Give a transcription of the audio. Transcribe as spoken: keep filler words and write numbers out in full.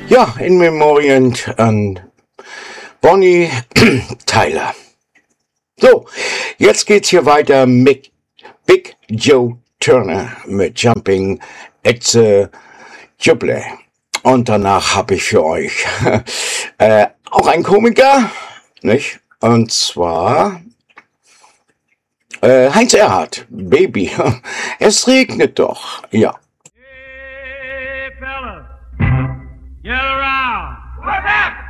Ja, in Memorien an Bonnie Tyler. So, jetzt geht's hier weiter mit Big Joe Turner mit Jumping at the Jubilee. Und danach habe ich für euch äh, auch einen Komiker, nicht? Und zwar äh, Heinz Erhardt, Baby. Es regnet doch, ja. Hey, fellas, get around. What's happening?